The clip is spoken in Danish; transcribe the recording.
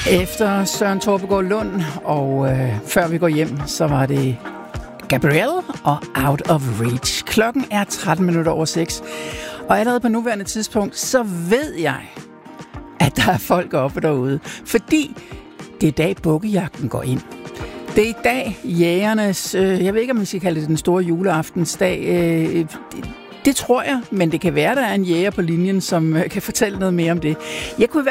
Efter Søren Torpegaard Lund, og før vi går hjem, så var det Gabrielle og Out of Reach. Klokken er 6:13, og allerede på nuværende tidspunkt, så ved jeg, at der er folk oppe derude, fordi det er i dag bukkejagten går ind. Det er i dag jægernes, jeg ved ikke, om man skal kalde det den store juleaftensdag, det tror jeg, men det kan være, der er en jæger på linjen, som kan fortælle noget mere om det. Jeg kunne